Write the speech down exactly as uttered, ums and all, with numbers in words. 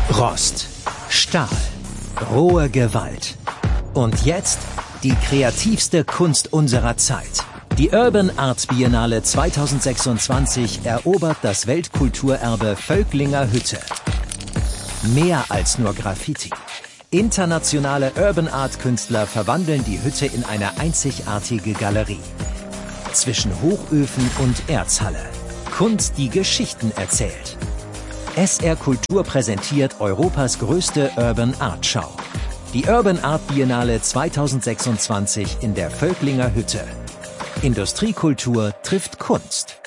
Rost, Stahl, rohe Gewalt. Und jetzt die kreativste Kunst unserer Zeit. Die Urban Art Biennale zweitausendsechsundzwanzig erobert das Weltkulturerbe Völklinger Hütte. Mehr als nur Graffiti. Internationale Urban Art Künstler verwandeln die Hütte in eine einzigartige Galerie. Zwischen Hochöfen und Erzhalle. Kunst, die Geschichten erzählt. S R Kultur präsentiert Europas größte Urban Art Schau. Die Urban Art Biennale zweitausendsechsundzwanzig in der Völklinger Hütte. Industriekultur trifft Kunst.